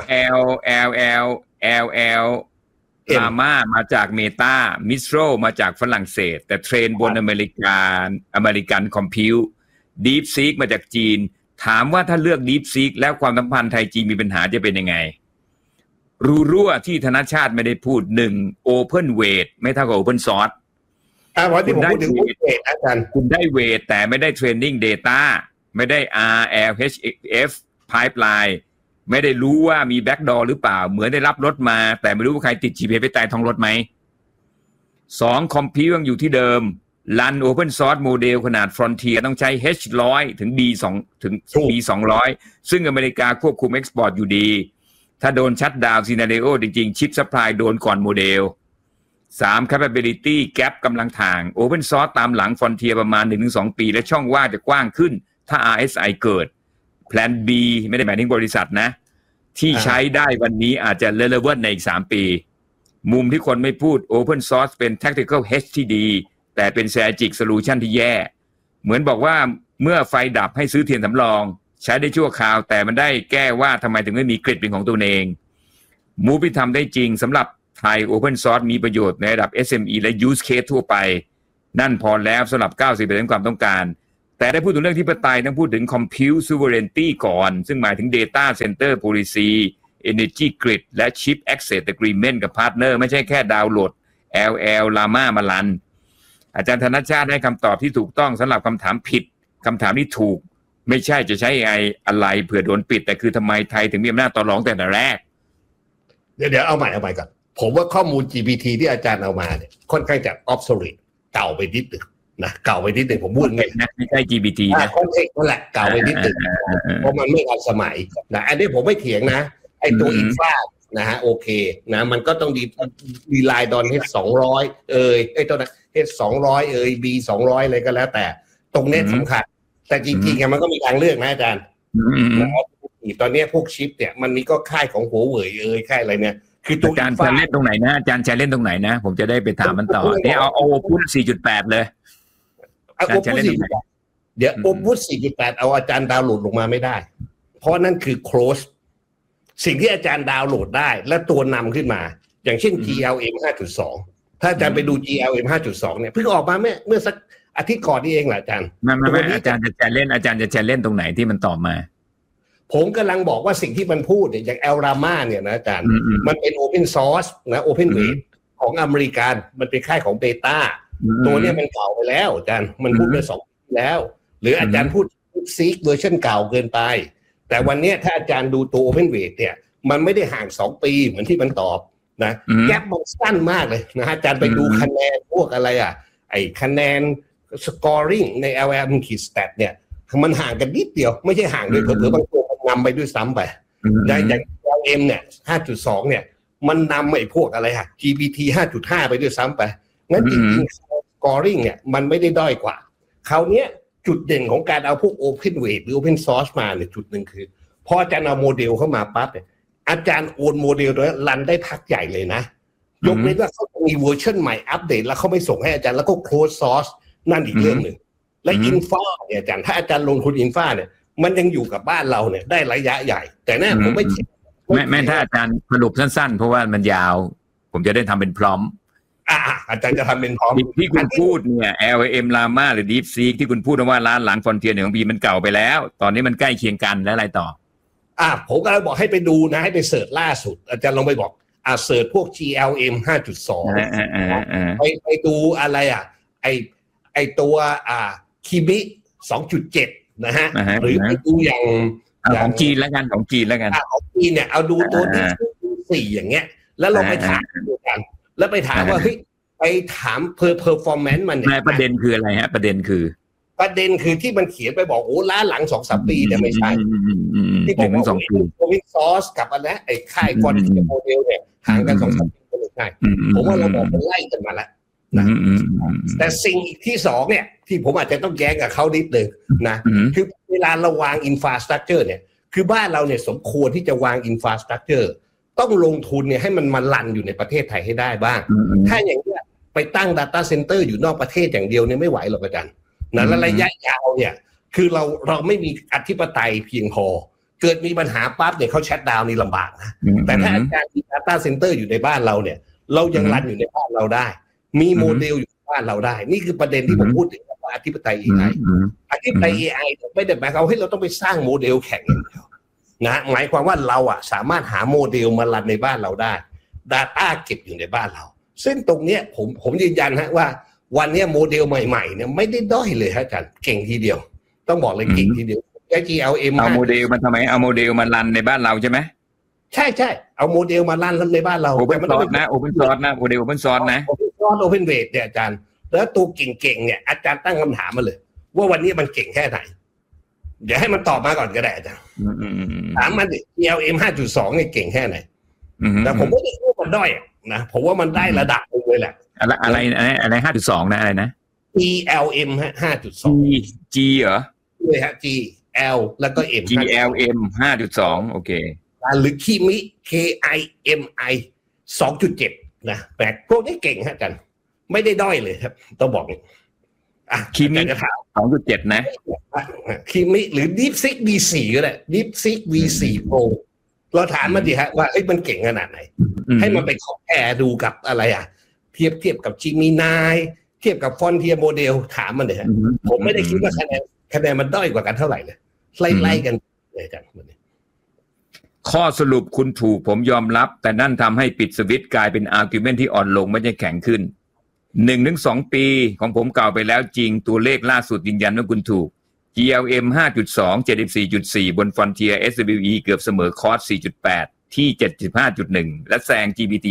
LL ลาม่ามาจากเมตามิสโตรมาจากฝรั่งเศสแต่เทรนบนอเมริกันคอมพิวDeepSeek มาจากจีนถามว่าถ้าเลือก DeepSeek แล้วความสัมพันธ์ไทยจีนมีปัญหาจะเป็นยังไงรูรั่วที่ธนชาติไม่ได้พูด1 Open Weight ไม่เท่ากับ Open Source คุณได้เวทอาจารย์คุณได้เวทแต่ไม่ได้ Training Data ไม่ได้ RLHF Pipeline ไม่ได้รู้ว่ามี Backdoor หรือเปล่าเหมือนได้รับรถมาแต่ไม่รู้ว่าใครติด GPS ไปใต้ท้องรถไหม2 Compute ยังอยู่ที่เดิมRun Open Source Model ขนาด Frontier ต้องใช้ H100 ถึง B200 ซึ่งอเมริกาควบคุม Export อยู่ดีถ้าโดนชัตดาวน์ซีนาริโอจริงๆชิปซัพพลายโดนก่อนโมเดล3 Capability Gap กำลังทาง Open Source ตามหลัง Frontier ประมาณ 1-2 ปีและช่องว่างจะกว้างขึ้นถ้า RSI เกิด Plan B ไม่ได้หมายถึงบริษัทนะที่ใช้ได้วันนี้อาจจะ relevant ในอีก3 ปีมุมที่คนไม่พูด Open Source เป็น Tactical Hedge ที่ดีแต่เป็น Strategic Solution ที่แย่เหมือนบอกว่าเมื่อไฟดับให้ซื้อเทียนสำรองใช้ได้ชั่วคราวแต่มันได้แก้ว่าทำไมถึงไม่มีกริดเป็นของตัวเองมูฟที่ทำได้จริงสำหรับไทย Open Source มีประโยชน์ในระดับ SME และ Use Case ทั่วไปนั่นพอแล้วสำหรับ 90% ความต้องการแต่ได้พูดถึงเรื่องที่ปไตยต้องพูดถึง Compute Sovereignty ก่อนซึ่งหมายถึง Data Center Policy Energy Grid และ Chip Access Agreement กับ Partner ไม่ใช่แค่ดาวน์โหลด LL Llama มารันอาจารย์ธนชาติให้คำตอบที่ถูกต้องสำหรับคำถามผิดคำถามที่ถูกไม่ใช่จะใช้ AI อะไรเผื่อโดนปิดแต่คือทำไมไทยถึงมีอำนาจต่อรองแต่แรกเดี๋ยวเอาใหม่ก่อนผมว่าข้อมูล GPT ที่อาจารย์เอามาเนี่ยค่อนข้างจะ obsolete เก่าไปนิดนึงนะเก่าไปนิดนึงผมพูดไงนะไม่ใช่ GPT นะคอนเทกต์นั่นแหละเก่าไปนิดนึงเพราะมันไม่ทันสมัยนะอันนี้ผมไม่เถียงนะไอ้ตัวอินฟรานะฮะโอเคนะมันก็ต้องดีไลน์ดอนH200ไอ้ตัวนั้นH200 B200 อะไรก็แล้วแต่ตรงนี้สำคัญแต่จริงๆมันก็มีทางเลือกนะอาจารย์นะครับตอนนี้พวกชิปเนี่ยมันมีก็ค่ายของหัวเว่ยค่ายอะไรเนี่ยคือตัวอาจารย์จะเล่นตรงไหนนะอาจารย์จะเล่นตรงไหนนะผมจะได้ไปถามมันต่อเนี่ยเอา Opus 4.8 เลยอาจารย์จะเล่นตรงไหนเดี๋ยว Opus 4.8 เอาอาจารย์ดาวน์โหลดลงมาไม่ได้เพราะนั่นคือ close สิ่งที่อาจารย์ดาวน์โหลดได้และตัวนำขึ้นมาอย่างเช่น GLM 5.2 ถ้าอาจารย์ไปดู GLM 5.2 เนี่ยเพิ่งออกมาเมื่อสักอาทิตย์ก่อนนี่เองแหละอาจารย์ไม่อาจารย์จะเล่นตรงไหนที่มันตอบมาผมกำลังบอกว่าสิ่งที่มันพูดเนี่ยอย่าง El Llama เนี่ยนะอาจารย์มันเป็น Open Source นะ Open Weight ของอเมริกันมันเป็นค่ายของเบต้าตัวเนี่ยมันเก่าไปแล้วอาจารย์มันพูดไป2 ปีแล้วหรืออาจารย์พูดซีกเวอร์ชันเก่าเกินไปแต่วันนี้ถ้าอาจารย์ดูตัว Open Weight เนี่ยมันไม่ได้ห่าง2 ปีเหมือนที่มันตอบนะแกปมันสั้นมากเลยนะอาจารย์ไปดูคะแนนพวกอะไรไอ้คะแนน scoring ใน LM-stat เนี่ยมันห่างกันนิดเดียวไม่ใช่ห่างด้วยเผลอๆบางตัวมันนำไปด้วยซ้ำไปอย่าง LM เนี่ย 5.2 เนี่ยมันนำไอ้พวกอะไรGPT 5.5 ไปด้วยซ้ำไปงั้นจริงๆ scoring เนี่ยมันไม่ได้ด้อยกว่าคราวนี้จุดเด่นของการเอาพวก Open Weight หรือ Open Source มาเนี่ยจุดหนึ่งคือพออาจารย์เอาโมเดลเข้ามาปั๊บเนี่ยอาจารย์โอนโมเดลตัวนั้นรันได้พักใหญ่เลยนะยกเว้นว่าเขาจะมีเวอร์ชันใหม่อัปเดตแล้วเขาไม่ส่งให้อาจารย์แล้วก็ close source นั่นอีกเรื่องหนึ่งและอินฟาเนี่ยอาจารย์ถ้าอาจารย์ลงทุนอินฟาเนี่ยมันยังอยู่กับบ้านเราเนี่ยได้ระยะใหญ่แต่แน่ผมไม่ถ้าอาจารย์สรุปสั้นๆเพราะว่ามันยาวผมจะได้ทำเป็นพร้อมอาจารย์จะทำเป็นพร้อมที่คุณพูดเนี่ย LM Llama หรือ DeepSeek ที่คุณพูดว่าล้านหลัง Frontier 1 ปีมันเก่าไปแล้วตอนนี้มันใกล้เคียงกันแล้วอะไรต่อผมก็เลยบอกให้ไปดูนะให้ไปเสิร์ชล่าสุดอาจารย์ลองไปบอกเสิร์ชพวก GLM 5.2 ไปดูอะไรไอตัวคิมิ 2.7 นะฮะหรือไปดูอย่างของจีนแล้วกันของจีนเนี่ยเอาดูตัวที่4อย่างเงี้ยแล้วเราไปถามดูกันแล้วไปถามว่าเฮ้ยไปถามperformance มันเนี่ยประเด็นคืออะไรฮะประเด็นคือที่มันเขียนไปบอกโอ้ล้าหลัง 2-3 ปีแต่ไม่ใช่ที่บอกว่า Open Source กับอันนั้นไอ้ค่าย Quantity Model เนี่ยห่างกัน 2-3 ปีก็ไม่ใช่ผมว่าเราบอกมันไล่กันมาแล้วนะแต่สิ่งที่2เนี่ยที่ผมอาจจะต้องแย้งกับเขานิดนึงนะคือเวลาเราวาง infrastructure เนี่ยคือบ้านเราเนี่ยสมควรที่จะวาง infrastructure ต้องลงทุนเนี่ยให้มันมารันอยู่ในประเทศไทยให้ได้บ้างถ้าอย่างนี้ไปตั้ง data center อยู่นอกประเทศอย่างเดียวเนี่ยไม่ไหวหรอกอาจารย์นะและระยะยาวเนี่ยคือเราไม่มีอธิปไตยเพียงพอเกิดมีปัญหาปั๊บเนี่ยเขาชัตดาวน์นี่ลำบากนะแต่ถ้าอาจารย์มี data center อยู่ในบ้านเราเนี่ยเรายังรันอยู่ในบ้านเราได้มีโมเดลอยู่ในบ้านเราได้นี่คือประเด็นที่ผมพูดถึงว่าอธิปไตย AI อธิปไตย AI ไม่ได้หมายความว่าเราต้องไปสร้างโมเดลแข่งอย่างเดียวนะหมายความว่าเราสามารถหาโมเดลมารันในบ้านเราได้ data เก็บอยู่ในบ้านเราซึ่งตรงเนี้ยผมยืนยันฮะว่าวันนี้โมเดลใหม่ๆเนี่ยไม่ได้ด้อยเลยฮะอาจารย์เก่งทีเดียวต้องบอกเลยเก่งทีเดียว GLM เอาโมเดลมันทำไมเอาโมเดลมารันในบ้านเราใช่ไหมใช่เอาโมเดลมารันในบ้านเรา Open Source นะ Open Source นะโมเดล Open Source นะ Open Weight เนี่ยอาจารย์แล้วตัวเก่งๆเนี่ยอาจารย์ตั้งคำถามมาเลยว่าวันนี้มันเก่งแค่ไหนเดี๋ยวให้มันตอบมาก่อนก็ได้อาจารย์ถามมันดิ GLM 5.2 เนี่ยเก่งแค่ไหนแต่ผมไม่ได้พูดมันด้อยนะผมว่ามันได้ระดับนึงเลยแหละอะไร 5.2 นะอะไรนะ GLM 5.2 G เหรอด้วยฮะ G L แล้วก็ M GLM 5.2 โอเคหรือคิมิ KIMI 2.7 นะแต่พวกนี้เก่งฮะอาจารย์ไม่ได้ด้อยเลยครับต้องบอกคิมิ 2.7 นะคิมิหรือ DeepSeek V4 ก็ได้ DeepSeek V4 Pro เราถามมันดิฮะว่ามันเก่งขนาดไหนให้มันไปคอมแพร์ดูกับอะไรเทียบกับ Gemini เทียบกับ Frontier Model ถามมันเลยฮะผมไม่ได้คิดว่าคะแนนมันด้อยกว่ากันเท่าไหร่เลยไล่กันเลยจังข้อสรุปคุณถูกผมยอมรับแต่นั่นทำให้ปิดสวิตช์กลายเป็นอาร์กิวเมนต์ที่อ่อนลงไม่ใช่แข็งขึ้น 1-2 ปีของผมกล่าวไปแล้วจริงตัวเลขล่าสุดยืนยันว่าคุณถูก GLM 5.2 74.4 บน Frontier SWE เกือบเสมอคอร์ส 4.8 ที่ 75.1 และแซง GPT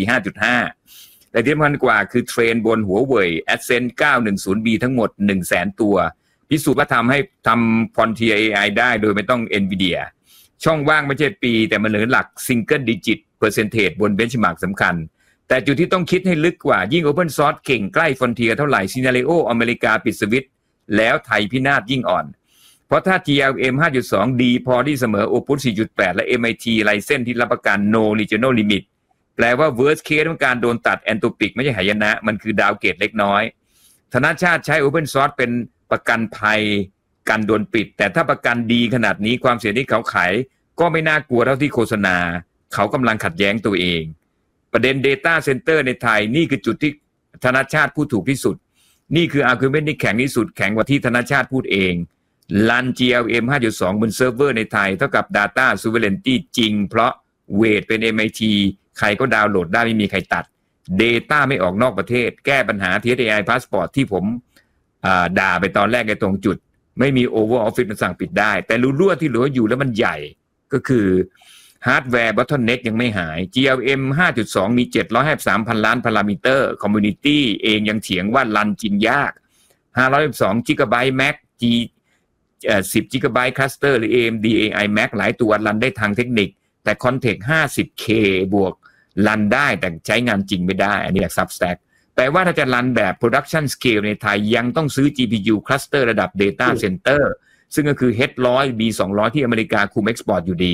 5.5 แต่ที่สำคัญกว่าคือเทรนบนหัวเว่ย Ascend 910B ทั้งหมด 100,000 ตัวพิสูจน์ว่าทำ Frontier AI ได้โดยไม่ต้อง NVIDIA ช่องว่างไม่ใช่ปีแต่มันเหลือหลัก Single Digit Percentage บน Benchmark สำคัญแต่จุดที่ต้องคิดให้ลึกกว่ายิ่ง Open Source เก่งใกล้ Frontier เท่าไหร่ Scenario อเมริกาปิดสวิตช์แล้วไทยพินาศยิ่งอ่อนเพราะถ้า GLM 5.2 ดีพอที่เสมอ Opus 4.8 และ MIT License ที่รับประกัน No Regional Limit แปลว่า worst case ของการโดนตัด Anthropic ไม่ใช่หายนะมันคือดาวเกรดเล็กน้อยธนาชาติใช้ Open Source เป็นประกันภัยกันโดนปิดแต่ถ้าประกันดีขนาดนี้ความเสี่ยงที่เขาขายก็ไม่น่ากลัวเท่าที่โฆษณาเขากำลังขัดแย้งตัวเองประเด็น Data Center ในไทยนี่คือจุดที่ธนาชาติพูดถูกที่สุดนี่คือ argument ที่แข็งที่สุดแข็งกว่าที่ธนาชาติพูดเองรัน GLM 5.2 บนเซิร์ฟเวอร์ในไทยเท่ากับ Data Sovereignty จริงเพราะเวทเป็น MIT ใครก็ดาวน์โหลดได้ไม่มีใครตัด Data ไม่ออกนอกประเทศแก้ปัญหา TSAI Passport ที่ผมด่าไปตอนแรกในตรงจุดไม่มี Over Office มันสั่งปิดได้แต่รั่วที่เหลืออยู่แล้วมันใหญ่ก็คือฮาร์ดแวร์ bottleneck ยังไม่หาย GLM 5.2 มี753,000 ล้านพารามิเตอร์ Community เองยังเถียงว่ารันจริงยาก512 GB Mac G 10 GB Cluster หรือ AMD AI Mac หลายตัวรันได้ทางเทคนิคแต่ Context 50K บวกรันได้แต่ใช้งานจริงไม่ได้อันนี้จาก Substack แปลว่าถ้าจะรันแบบ Production Scale ในไทยยังต้องซื้อ GPU Cluster ระดับ Data Center ซึ่งก็คือ H100 B200 ที่อเมริกาคุม Export อยู่ดี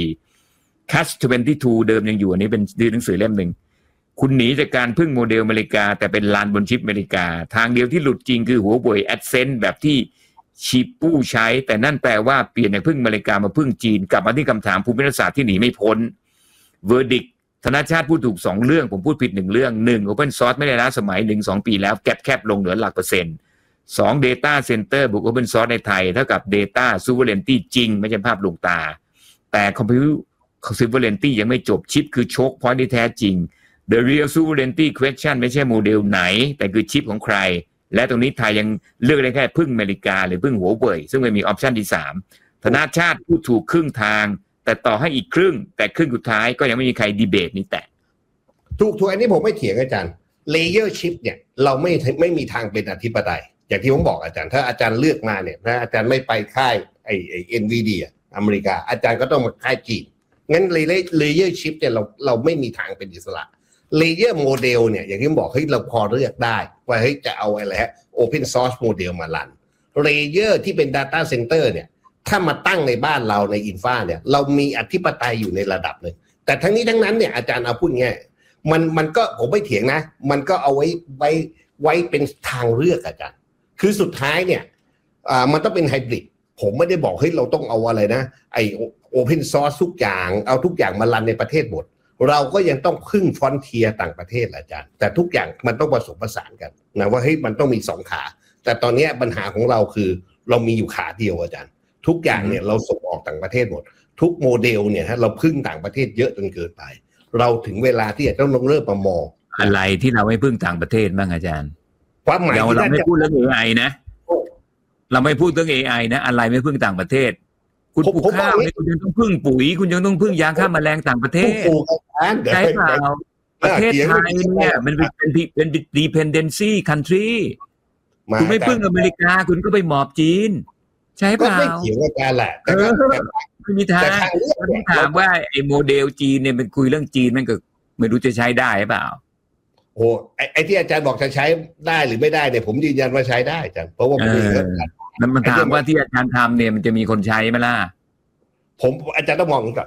Catch 22 เดิมยังอยู่อันนี้เป็นหนังสือเล่มหนึ่งคุณหนีจากการพึ่งโมเดลอเมริกาแต่เป็นลานบนชิปอเมริกาทางเดียวที่หลุดจริงคือหัวเว่ย Ascend แบบที่ชิปปู้ใช้แต่นั่นแปลว่าเปลี่ยนจากพึ่งอเมริกามาพึ่งจีนกลับมาที่คำถามภูมิรัฐศาสตร์ที่หนีไม่พ้น Verdict ธนาชาติพูดถูก2เรื่องผมพูดผิด1เรื่อง1 Open Source ไม่ได้ล้าสมัย 1-2 ปีแล้วแคบลงเหลือหลักเปอร์เซ็นต์2 Data Center บวก Open Source ในไทยเท่ากับ Data Sovereignty จริงไม่ใช่ภาพลวงตาแต่ Compute Sovereignty ยังไม่จบชิปคือโชคพอยต์ที่แท้จริง The real sovereignty question ไม่ใช่โมเดลไหนแต่คือชิปของใครและตรงนี้ไทยยังเลือกได้แค่พึ่งอเมริกาหรือพึ่งหัวเว่ยซึ่งไม่มีออปชันที่3ธนาชาติพูดถูกครึ่งทางแต่ต่อให้อีกครึ่งแต่ครึ่งสุดท้ายก็ยังไม่มีใครดีเบตนี้แตะถูกอันนี้ผมไม่เถียงอาจารย์ Layer Chip เนี่ยเราไม่มีทางเป็นอธิปไตยอย่างที่ผมบอกอาจารย์ถ้าอาจารย์เลือกมาเนี่ยถ้าอาจารย์ไม่ไปค่ายไอ้ NVIDIA อเมริกาอาจารย์ก็ต้องมาค่ายจีนงั้น Layer Chip เนี่ยเราไม่มีทางเป็นอิสระ Layer Model เนี่ยอย่างที่ผมบอกเฮ้ยเราพอเลือกได้ว่าเฮ้ยจะเอาอะไรฮะ Open Source Model มารัน Layer ที่เป็น Data Center เนี่ยถ้ามาตั้งในบ้านเราในอินฟาเนี่ยเรามีอธิปไตยอยู่ในระดับหนึ่งแต่ทั้งนี้ทั้งนั้นเนี่ยอาจารย์เอาพูดง่ายมันก็ผมไม่เถียงนะมันก็เอาไว้เป็นทางเลือกอาจารย์คือสุดท้ายเนี่ยมันต้องเป็นไฮบริดผมไม่ได้บอกเฮ้ยเราต้องเอาอะไรนะไอโอเพนซอร์สทุกอย่างเอาทุกอย่างมารันในประเทศหมดเราก็ยังต้องพึ่งฟรอนเทียร์ต่างประเทศอาจารย์แต่ทุกอย่างมันต้องผสมผสานกันนะว่าเฮ้ยมันต้องมี2ขาแต่ตอนนี้ปัญหาของเราคือเรามีอยู่ขาเดียวอาจารย์ทุกอย่างเนี่ยเราส่งออกต่างประเทศหมดทุกโมเดลเนี่ยฮะเราพึ่งต่างประเทศเยอะจนเกินไปเราถึงเวลาที่จะต้องเริ่มมามองอะไรที่เราไม่พึ่งต่างประเทศบ้างอาจารย์ความหมายเราไม่พูดเรื่อง AI นะเราไม่พูดเรื่อง AI นะอะไรไม่พึ่งต่างประเทศคุณปลูกข้าวนี่คุณยังต้องพึ่งปุ๋ยคุณยังต้องพึ่งยาฆ่าแมลงต่างประเทศใช่เปล่าประเทศไทยเนี่ยมันเป็น dependency country คุณไม่พึ่งอเมริกาคุณก็ไปหมอบจีนใช่เปล่าไม่เกี่ยวกับการแหละไม่มีทางต้องถามว่าไอ้โมเดลจีนเนี่ยมันคุยเรื่องจีนมันก็ไม่รู้จะใช้ได้หรือเปล่าโอ้ไอ้ที่อาจารย์บอกจะใช้ได้หรือไม่ได้เนี่ยผมยืนยันว่าใช้ได้อาจารย์เพราะว่าผมมีเงื่อนไขมันถามว่าที่อาจารย์ทำเนี่ยมันจะมีคนใช้ไหมล่ะผมอาจารย์ต้องมองก่อน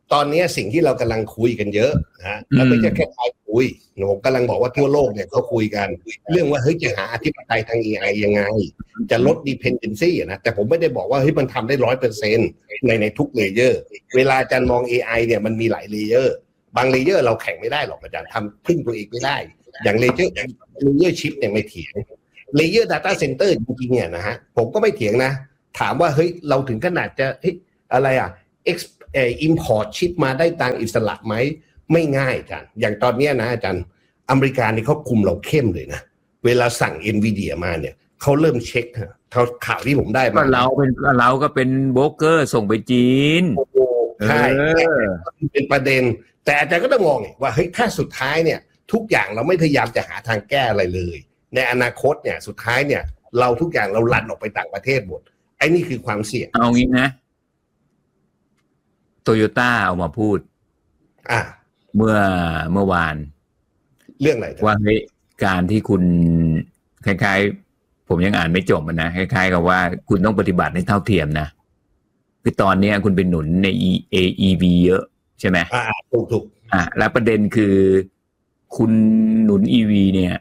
ตอนนี้สิ่งที่เรากำลังคุยกันเยอะนะแล้วไม่ใช่แค่ไทยคุยผมกำลังบอกว่าทั่วโลกเนี่ยเขาคุยกันเรื่องว่าเฮ้ยจะหาอธิปไตยทาง AI ยังไงจะลด dependency นะแต่ผมไม่ได้บอกว่าเฮ้ยมันทำได้ 100% ในทุกเลเยอร์เวลาอาจารย์มอง AI เนี่ยมันมีหลายเลเยอร์บางเลเยอร์เราแข่งไม่ได้หรอกอาจารย์ทำพึ่งตัวเองไม่ได้อย่างเลเยอร์ชิปเนี่ยไม่เถียงเลเยอร์ data center จริงๆเนี่ยนะฮะผมก็ไม่เถียงนะถามว่าเฮ้ยเราถึงขนาดจะเฮ้ยอะไรimport ชิปมาได้ตามอิสระไหมไม่ง่ายอาจารย์อย่างตอนนี้นะอาจารย์อเมริกานี่เขาคุมเราเข้มเลยนะเวลาสั่ง NVIDIA มาเนี่ยเขาเริ่มเช็คข่าวที่ผมได้มาเราก็เป็นโบรกเกอร์ส่งไปจีนใช่เป็นประเด็นแต่อาจารย์ก็ต้องมองว่าเฮ้ยถ้าสุดท้ายเนี่ยทุกอย่างเราไม่พยายามจะหาทางแก้อะไรเลยในอนาคตเนี่ยสุดท้ายเนี่ยเราทุกอย่างเราลันออกไปต่างประเทศหมดไอ้นี่คือความเสี่ยงเอางี้นะโตโยต้าเอามาพูดเมื่อวานเรื่องอะไรว่าเฮ้ยการที่คุณคล้ายๆผมยังอ่านไม่จบนะคล้ายๆกับว่าคุณต้องปฏิบัติในเท่าเทียมนะคือตอนนี้คุณเป็นหนุนใน EV เยอะใช่ไหมถูกแล้วประเด็นคือคุณหนุน EV เนี่ย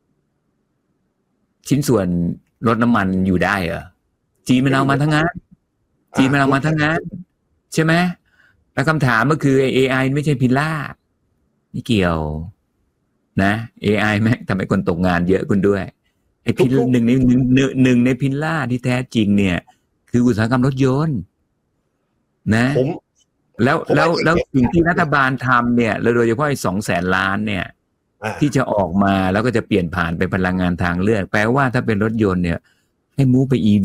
ชิ้นส่วนรถน้ำมันอยู่ได้เหรอจีนมันเอามาทั้งนั้นใช่ไหมแล้วคำถามก็คือ AI ไม่ใช่พิลล่าไม่เกี่ยวนะ AI แม่งทำให้คนตกงานเยอะคุณด้วยไอ้พิลหนึ่งในพิลล่าที่แท้จริงเนี่ยคืออุตสาหกรรมรถยนต์นะแล้วสิ่งที่รัฐบาลทำเนี่ยโดยเฉพาะไอ้200,000 ล้านเนี่ยที่จะออกมาแล้วก็จะเปลี่ยนผ่านไปพลังงานทางเลือกแปลว่าถ้าเป็นรถยนต์เนี่ยให้มูฟไป EV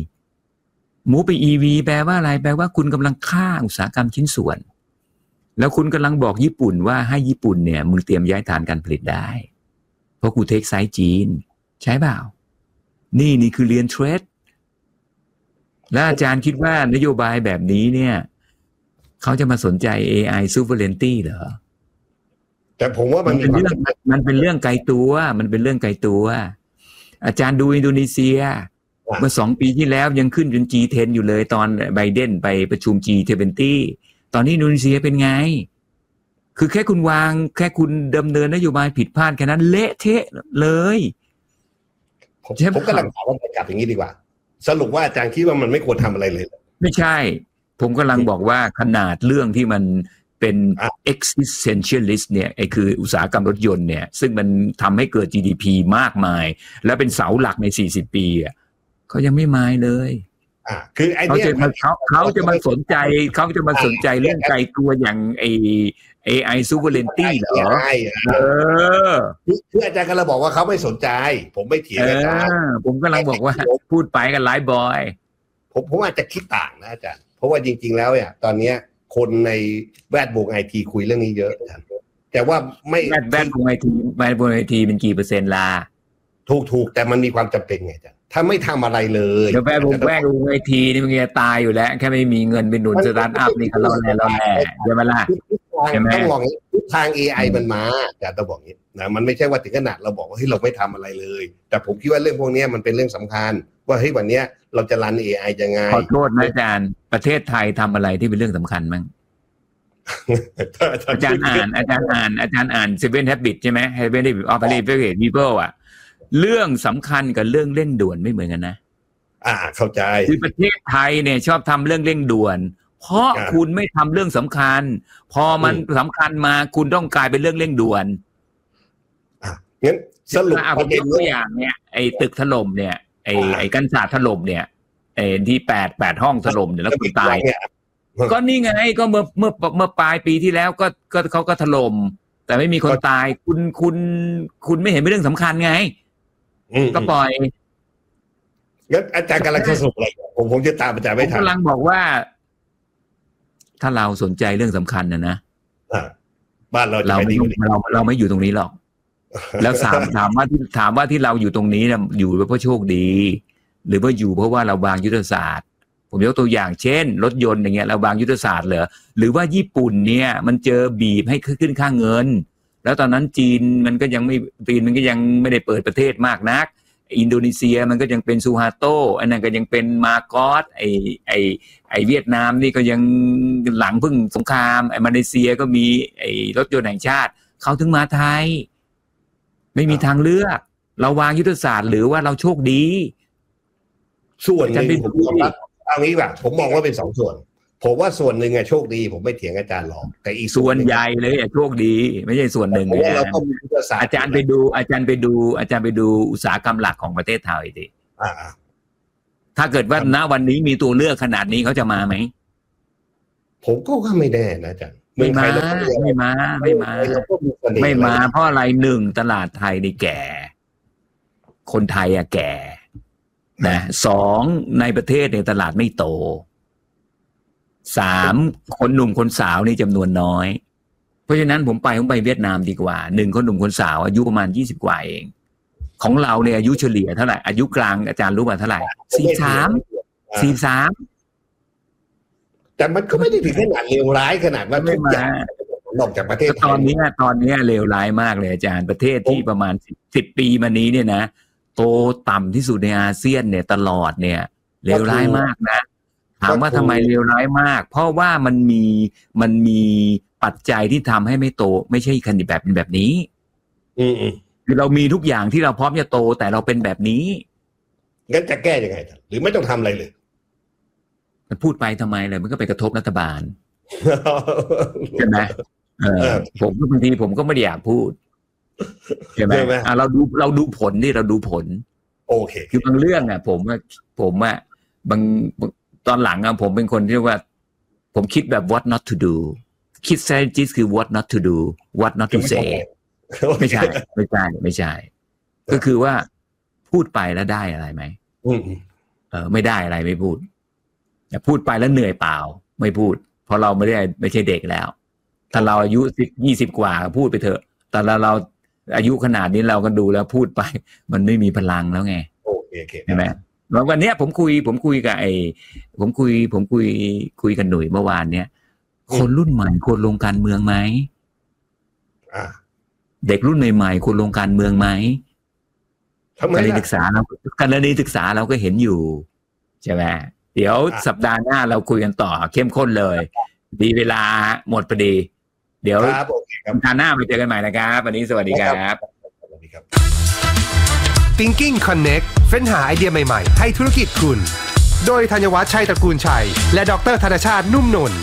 แปลว่าอะไรแปลว่าคุณกำลังฆ่าอุตสาหกรรมชิ้นส่วนแล้วคุณกำลังบอกญี่ปุ่นว่าให้ญี่ปุ่นเนี่ยมึงเตรียมย้ายฐานการผลิตได้เพราะกูเทคไซส์จีนใช่เปล่านี่คือเรียนเทรดแล้วอาจารย์คิดว่านโยบายแบบนี้เนี่ยเขาจะมาสนใจ AI sovereignty เหรอแต่ผมว่ามันเป็นเรื่องไกลตัวอาจารย์ดูอินโดนีเซียเมื่อ2 ปีที่แล้วยังขึ้นจน G10 อยู่เลยตอนไบเดนไปประชุม G20 ตอนนี้อินโดนีเซียเป็นไงคือแค่คุณดำเนินนโยบายผิดพลาดแค่นั้นเละเทะเลยผมกำลังถามว่าจับอย่างนี้ดีกว่าสรุปว่าอาจารย์คิดว่ามันไม่ควรทำอะไรเลยไม่ใช่ผมกำลังบอกว่าขนาดเรื่องที่มันเป็น existentialist เนี่ยไอ้คืออุตสาหกรรมรถยนต์เนี่ยซึ่งมันทำให้เกิด GDP มากมายและเป็นเสาหลักใน40 ปีอ่ะเขายังไม่มายเลยคือไอ้เนี่ยเขาจะมาสนใจเรื่องไกลตัวอย่างAI sovereignty เหรอคืออาจารย์กำลังบอกว่าเขาไม่สนใจผมไม่เถียงอาจารย์ผมกำลังบอกว่าพูดไปกันไลฟ์บอยผมอาจจะคิดต่างนะอาจารย์เพราะว่าจริงๆแล้วเนี่ยตอนนี้คนในแวดวง IT คุยเรื่องนี้เยอะแต่ว่าไม่แวดวง IT เป็นกี่เปอร์เซ็นต์ล่ะถูกแต่มันมีความจำเป็นไงอาจารย์ถ้าไม่ทำอะไรเลยเดี๋ยวแวดวง IT นี่มันจะตายอยู่แล้วแค่ไม่มีเงินเป็นหนุนสตาร์ทอัพนี่ก็เราแน่ใช่ไหมล่ะต้องมองทาง AI มันมาแต่ต้องบอกนี้นะมันไม่ใช่ว่าถึงขนาดเราบอกว่าเฮ้ยเราไม่ทำอะไรเลยแต่ผมคิดว่าเรื่องพวกนี้มันเป็นเรื่องสำคัญว่าเฮ้ยวันนี้เราจะรัน AI ยังไงขอโทษนะอาจารย์ประเทศไทยทำอะไรที่เป็นเรื่องสำคัญมั้งอาจารย์อ่าน Seven Habits ใช่ไหม Seven Habits of Highly Effective People อ่ะเรื่องสำคัญกับเรื่องเร่งด่วนไม่เหมือนกันนะเข้าใจคือประเทศไทยเนี่ยชอบทำเรื่องเร่งด่วนเพราะคุณไม่ทำเรื่องสำคัญพอมันสำคัญมาคุณต้องกลายเป็นเรื่องเร่งด่วนงั้นสรุปประเด็นตัวอย่างเนี่ยไอ้ตึกถล่มเนี่ยไอ้กันศาสตร์ถล่มเนี่ยไอ้ที่8ห้องถล่มเนี่ยแล้วคุณตายก็นี่ไงก็เมื่อปลายปีที่แล้วก็เขาก็ถล่มแต่ไม่มีคนตายคุณไม่เห็นเป็นเรื่องสำคัญไงก็ปล่อยงั้นอาจารย์กำลังจะสรุปอะไรผมจะตามอาจารย์ไม่ทันกำลังบอกว่าถ้าเราสนใจเรื่องสำคัญนะบ้านเราไม่อยู่ตรงนี้หรอกแล้วถามว่าที่เราอยู่ตรงนี้เนี่ยอยู่เพราะโชคดีหรือว่าอยู่เพราะว่าเราวางยุทธศาสตร์ผมยกตัวอย่างเช่นรถยนต์อย่างเงี้ยเราวางยุทธศาสตร์เหรอหรือว่าญี่ปุ่นเนี่ยมันเจอบีบให้ขึ้นค่าเงินแล้วตอนนั้นจีนมันก็ยังไม่ได้เปิดประเทศมากนักอินโดนีเซียมันก็ยังเป็นซูฮาโตอันนั้นก็ยังเป็นมาโกสไอเวียดนามนี่ก็ยังหลังพึ่งสงครามไอมาเลเซียก็มีไอรถยนต์แห่งชาติเขาถึงมาไทยไม่มีทางเลือกเราวางยุทธศาสตร์หรือว่าเราโชคดีส่วนหนึ่งผมยอมรับเอางี้แบบผมมองว่าเป็น2ส่วนผมว่าส่วนหนึ่งโชคดีผมไม่เถียงอาจารย์หรอกแต่อีกส่วนใหญ่เลยโชคดีไม่ใช่ส่วนหนึ่งเลยอาจารย์ไปดูอุตสาหกรรมหลักของประเทศไทยดิถ้าเกิดว่าณวันนี้มีตัวเลือกขนาดนี้เขาจะมาไหมผมก็ว่าไม่แน่นะอาจารย์ไม่มาเพราะอะไร1ตลาดไทยนี่แก่คนไทยแก่นะ2ในประเทศในตลาดไม่โต3คนหนุ่มคนสาวนี่จำนวนน้อยเพราะฉะนั้นผมไปเวียดนามดีกว่า1คนหนุ่มคนสาวอายุประมาณ20กว่าเองของเราเนี่ยอายุเฉลี่ยเท่าไหร่อายุกลางอาจารย์รู้ป่ะเท่าไหร่43 แต่มันก็ไม่ได้ถึงขนาดเลวร้ายขนาดว่าทุกอย่างนอกจากประเทศตอนนี้เลวร้ายมากเลยอาจารย์ประเทศที่ประมาณ10ปีมานี้เนี่ยนะโตต่ำที่สุดในอาเซียนเนี่ยตลอดเนี่ยเลวร้ายมากนะถามว่าทำไมเลวร้ายมากเพราะว่ามันมีปัจจัยที่ทำให้ไม่โตไม่ใช่คันแบบเป็นแบบนี้คือเรามีทุกอย่างที่เราพร้อมจะโตแต่เราเป็นแบบนี้งั้นจะแก้ยังไงหรือไม่ต้องทำอะไรเลยมันพูดไปทำไมเลยมันก็ไปกระทบรัฐบาลใช่ไหมผมบางทีผมก็ไม่ได้อยากพูดใช่ไหมเราดูผลนี่เราดูผลโอเคคือบางเรื่องผมบางตอนหลังผมเป็นคนที่ว่าผมคิดแบบ what not to do คิด strategy คือ what not to do what not to say ไม่ใช่ก็คือว่าพูดไปแล้วได้อะไรไหมไม่ได้อะไรไม่พูดแต่พูดไปแล้วเหนื่อยเปล่าไม่พูดเพราะเราไม่ใช่เด็กแล้วถ้าเราอายุ20กว่าพูดไปเถอะแต่เราอายุขนาดนี้เราก็ดูแล้วพูดไปมันไม่มีพลังแล้วไงโอเคใช่ไหมวันนี้ผมคุยกับผมคุยกันหนุ่ยเมื่อวานเนี้ยคนรุ่นใหม่ควรลงการเมืองไหมเด็กรุ่นใหม่ๆควรลงการเมืองไหมการเรียนศึกษาเราก็เห็นอยู่ใช่ไหมเดี๋ยวสัปดาห์หน้าเราคุยกันต่อเข้มข้นเลยดีเวลาหมดพอดีเดี๋ยวสัปดาห์หน้าไปเจอกันใหม่นะครับวันนี้สวัสดีครับ Thinking Connect เฟ้นหาไอเดียใหม่ๆให้ธุรกิจคุณโดยธัญวัฒน์ชัยตระกูลชัยและดร.ธนชาตินุ่มนนท์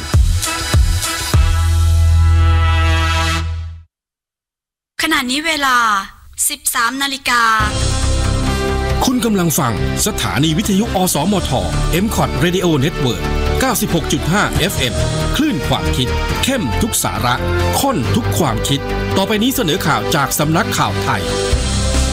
ขณะนี้เวลา 13 นาฬิกาคุณกำลังฟังสถานีวิทยุอสมท MCOT Radio Network 96.5 FM คลื่นความคิดเข้มทุกสาระข้นทุกความคิดต่อไปนี้เสนอข่าวจากสำนักข่าวไทย